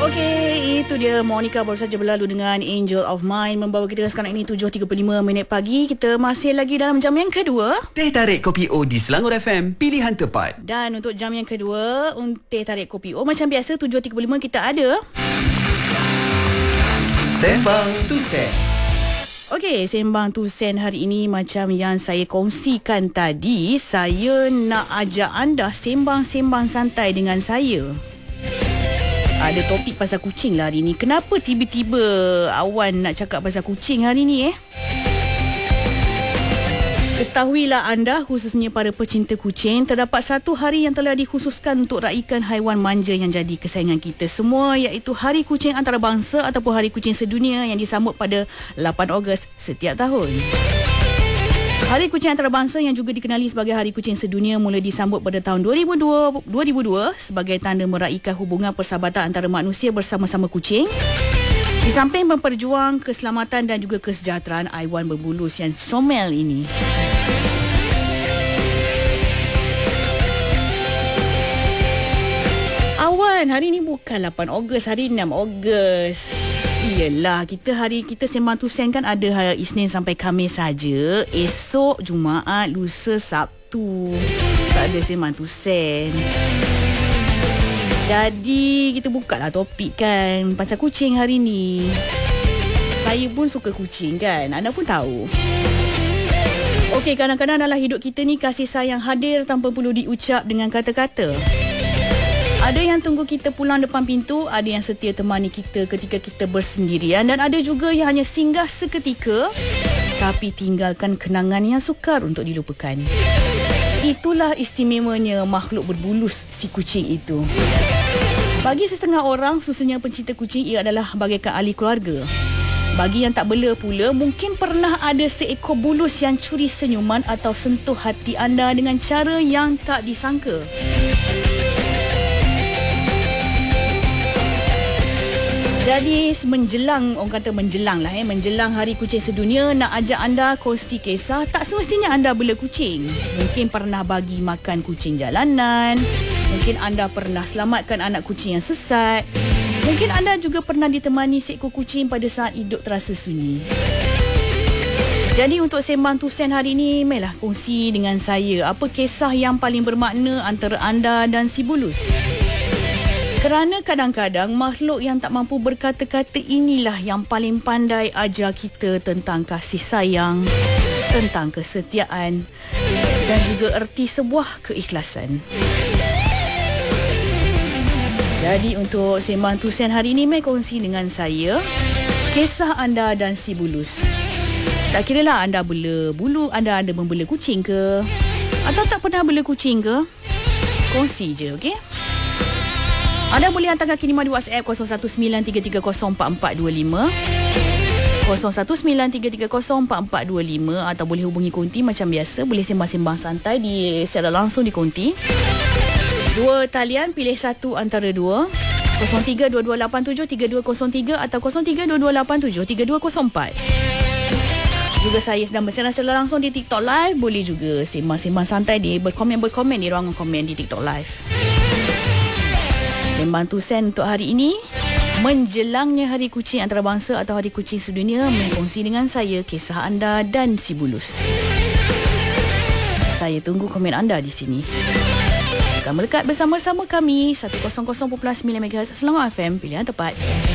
Okey, itu dia Monica baru saja berlalu dengan Angel of Mine membawa kita sekarang ini 7.35 minit pagi. Kita masih lagi dalam jam yang kedua. Teh tarik kopi O di Selangor FM, pilihan tepat. Dan untuk jam yang kedua, teh tarik kopi O macam biasa 7.35 kita ada Sembang tu Sen. Okey, Sembang tu Sen hari ini macam yang saya kongsikan tadi, saya nak ajak anda sembang-sembang santai dengan saya. Ada topik pasal kucing lah hari ni. Kenapa tiba-tiba Awan nak cakap pasal kucing hari ni Ketahuilah anda, khususnya para pecinta kucing, terdapat satu hari yang telah dikhususkan untuk raikan haiwan manja yang jadi kesayangan kita semua, iaitu Hari Kucing Antarabangsa ataupun Hari Kucing Sedunia yang disambut pada 8 Ogos setiap tahun. Hari Kucing Antarabangsa yang juga dikenali sebagai Hari Kucing Sedunia mula disambut pada tahun 2002 sebagai tanda meraikan hubungan persahabatan antara manusia bersama-sama kucing. Di samping memperjuang keselamatan dan juga kesejahteraan haiwan berbulus yang comel ini. Awan, hari ni bukan 8 Ogos, hari 6 Ogos. Iyalah, kita Sembang tu Sen kan ada hari Isnin sampai Khamis saja. Esok Jumaat, lusa Sabtu tak ada Sembang tu Sen. Jadi kita buka lah topik kan pasal kucing hari ni. Saya pun suka kucing kan, anda pun tahu. Okey, kadang-kadang dalam hidup kita ni kasih sayang hadir tanpa perlu diucap dengan kata-kata. Ada yang tunggu kita pulang depan pintu, ada yang setia temani kita ketika kita bersendirian, dan ada juga yang hanya singgah seketika tapi tinggalkan kenangan yang sukar untuk dilupakan. Itulah istimewanya makhluk berbulus si kucing itu. Bagi setengah orang, khususnya pencinta kucing, ia adalah bagaikan ahli keluarga. Bagi yang tak bela pula, mungkin pernah ada seekor bulus yang curi senyuman atau sentuh hati anda dengan cara yang tak disangka. Jadi menjelang menjelang Hari Kucing Sedunia, nak ajak anda kongsi kisah. Tak semestinya anda bela kucing. Mungkin pernah bagi makan kucing jalanan. Mungkin anda pernah selamatkan anak kucing yang sesat. Mungkin anda juga pernah ditemani seekor kucing pada saat hidup terasa sunyi. Jadi untuk Sembang tu Sen hari ini, marilah kongsi dengan saya apa kisah yang paling bermakna antara anda dan si bulus. Kerana kadang-kadang makhluk yang tak mampu berkata-kata inilah yang paling pandai ajar kita tentang kasih sayang, tentang kesetiaan dan juga erti sebuah keikhlasan. Jadi untuk Sembang tu Sen hari ini, mari kongsi dengan saya kisah anda dan si bulus. Tak kiralah anda bela bulu, anda membela kucing ke, atau tak pernah bela kucing ke, kongsi je, okey? Anda boleh hantarkan kiriman di WhatsApp 0193304425, 0193304425, atau boleh hubungi Konti macam biasa. Boleh sembang-sembang santai secara langsung di Konti. 2 talian, pilih satu antara 2. 0322873203 atau 0322873204. Juga saya sedang bersiaran secara langsung di TikTok Live. Boleh juga sembang-sembang santai berkomen di ruangan komen di TikTok Live. Sembang tu Sen untuk hari ini, menjelangnya Hari Kucing Antarabangsa atau Hari Kucing Sedunia, mengkongsi dengan saya kisah anda dan si bulus. Saya tunggu komen anda di sini. Akan melekat bersama-sama kami 100.9 MHz Selangor FM, pilihan tepat.